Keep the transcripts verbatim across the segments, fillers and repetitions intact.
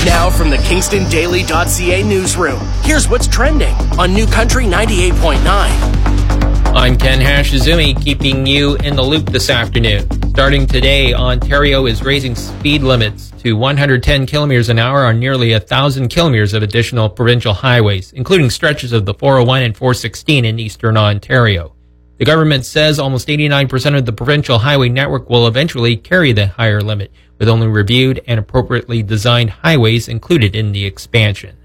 Now from the Kingston Daily dot C A newsroom, here's what's trending on New Country ninety-eight point nine. I'm Ken Hashizumi, keeping you in the loop this afternoon. Starting today, Ontario is raising speed limits to one hundred ten kilometers an hour on nearly one thousand kilometers of additional provincial highways, including stretches of the four oh one and four sixteen in eastern Ontario. The government says almost eighty-nine percent of the provincial highway network will eventually carry the higher limit, with only reviewed and appropriately designed highways included in the expansion.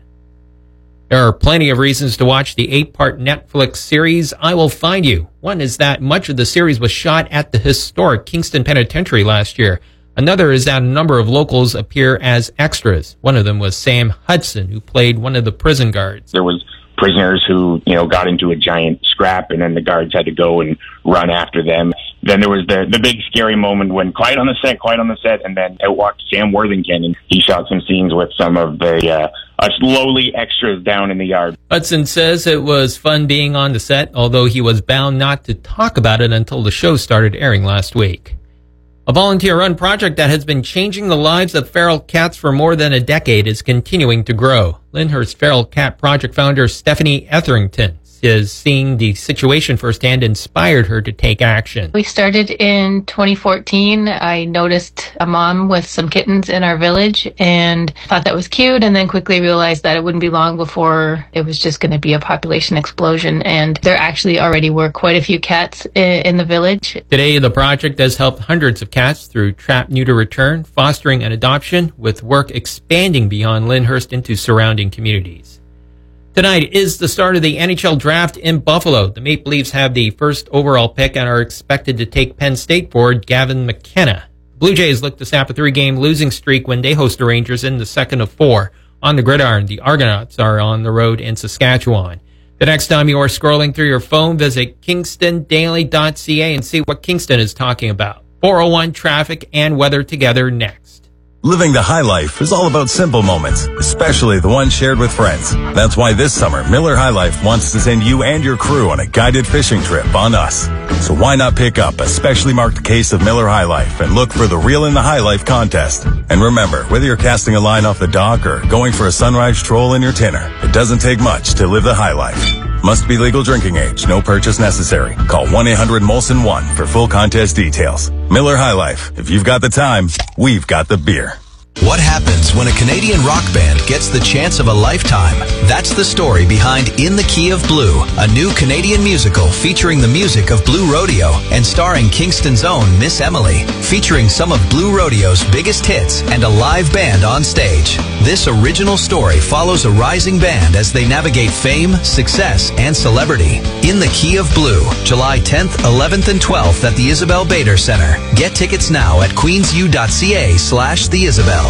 There are plenty of reasons to watch the eight-part Netflix series, I Will Find You. One is that much of the series was shot at the historic Kingston Penitentiary last year. Another is that a number of locals appear as extras. One of them was Sam Hudson, who played one of the prison guards. There was prisoners who, you know, got into a giant scrap, and then the guards had to go and run after them. Then there was the the big scary moment when quiet on the set, quiet on the set, and then out walked Sam Worthington, and he shot some scenes with some of the uh, us lowly extras down in the yard. Hudson says it was fun being on the set, although he was bound not to talk about it until the show started airing last week. A volunteer-run project that has been changing the lives of feral cats for more than a decade is continuing to grow. Lyndhurst Feral Cat Project founder Stephanie Etherington is seeing the situation firsthand inspired her to take action. We started in twenty fourteen. I noticed a mom with some kittens in our village and thought that was cute, and then quickly realized that it wouldn't be long before it was just going to be a population explosion. And there actually already were quite a few cats in the village. Today, the project has helped hundreds of cats through trap, neuter, return, fostering and adoption, with work expanding beyond Lyndhurst into surrounding communities. Tonight is the start of the N H L draft in Buffalo. The Maple Leafs have the first overall pick and are expected to take Penn State forward Gavin McKenna. Blue Jays look to snap a three-game losing streak when they host the Rangers in the second of four. On the gridiron, the Argonauts are on the road in Saskatchewan. The next time you are scrolling through your phone, visit Kingston Daily dot C A and see what Kingston is talking about. four oh one traffic and weather together next. Living the high life is all about simple moments, especially the ones shared with friends. That's why this summer, Miller High Life wants to send you and your crew on a guided fishing trip on us. So why not pick up a specially marked case of Miller High Life and look for the Reel in the High Life contest. And remember, whether you're casting a line off the dock or going for a sunrise troll in your tinner, it doesn't take much to live the high life. Must be legal drinking age. No purchase necessary. Call one eight hundred Molson one for full contest details. Miller High Life. If you've got the time, we've got the beer. What happens when a Canadian rock band gets the chance of a lifetime? That's the story behind In the Key of Blue, a new Canadian musical featuring the music of Blue Rodeo and starring Kingston's own Miss Emily, featuring some of Blue Rodeo's biggest hits and a live band on stage. This original story follows a rising band as they navigate fame, success, and celebrity. In the Key of Blue, July tenth, eleventh, and twelfth at the Isabel Bader Center. Get tickets now at queensu.ca slash the Isabel.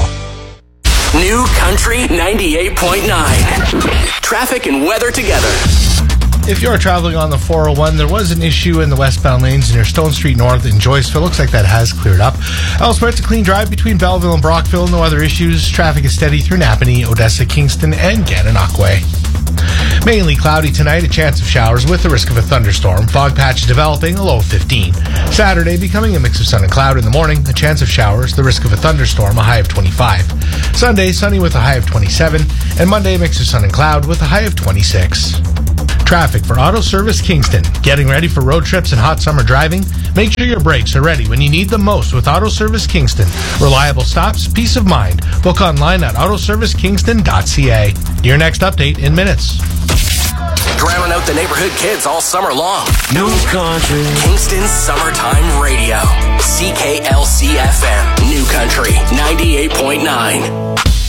New Country ninety-eight point nine. Traffic and weather together. If you're traveling on the four oh one, there was an issue in the westbound lanes near Stone Street North in Joyceville. Looks like that has cleared up. Elsewhere, it's a clean drive between Belleville and Brockville. No other issues. Traffic is steady through Napanee, Odessa, Kingston, and Gananoque. Mainly cloudy tonight, a chance of showers with the risk of a thunderstorm. Fog patch developing, a low of fifteen. Saturday, becoming a mix of sun and cloud in the morning, a chance of showers, the risk of a thunderstorm, a high of twenty-five. Sunday, sunny with a high of twenty-seven. And Monday, a mix of sun and cloud with a high of twenty-six. Traffic for Auto Service Kingston. Getting ready for road trips and hot summer driving? Make sure your brakes are ready when you need them most with Auto Service Kingston. Reliable stops, peace of mind. Book online at auto service kingston dot c a. Your next update in minutes. Drowning out the neighborhood kids all summer long. New Country. Kingston's Summertime Radio. C K L C F M. New Country ninety-eight point nine.